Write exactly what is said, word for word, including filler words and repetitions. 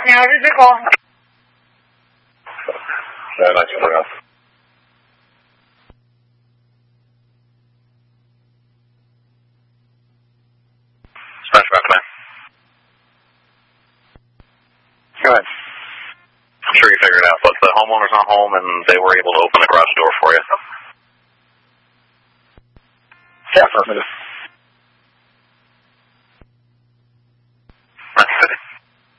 now physical. No, not something else. Smash back, man. Go ahead. I'm sure you figured it out, but the homeowner's not home and they were able to open the garage door for you. Yeah, affirmative.